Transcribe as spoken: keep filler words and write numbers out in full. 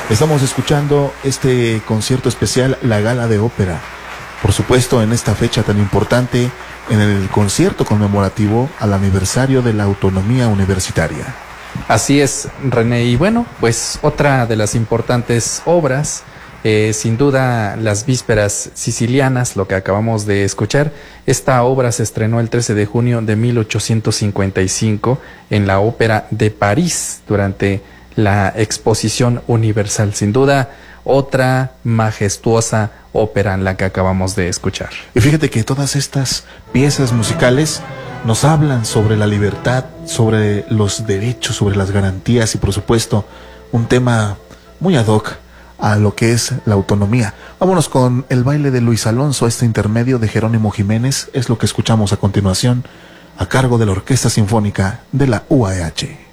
Estamos escuchando este concierto especial, la Gala de Ópera. Por supuesto, en esta fecha tan importante, en el concierto conmemorativo al aniversario de la autonomía universitaria. Así es, René. Y bueno, pues otra de las importantes obras, eh, sin duda, Las Vísperas Sicilianas, lo que acabamos de escuchar. Esta obra se estrenó el trece de junio de mil ochocientos cincuenta y cinco en la Ópera de París durante la Exposición Universal. Sin duda, otra majestuosa ópera en la que acabamos de escuchar. Y fíjate que todas estas piezas musicales nos hablan sobre la libertad, sobre los derechos, sobre las garantías y por supuesto un tema muy ad hoc a lo que es la autonomía. Vámonos con el baile de Luis Alonso, este intermedio de Jerónimo Jiménez, es lo que escuchamos a continuación a cargo de la Orquesta Sinfónica de la U A E H.